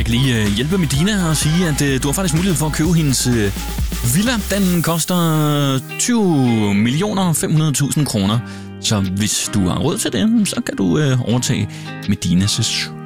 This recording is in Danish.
Jeg kan lige hjælpe Medina og sige, at du har faktisk mulighed for at købe hendes villa. Den koster 20.500.000 kroner. Så hvis du har råd til det, så kan du overtage Medinas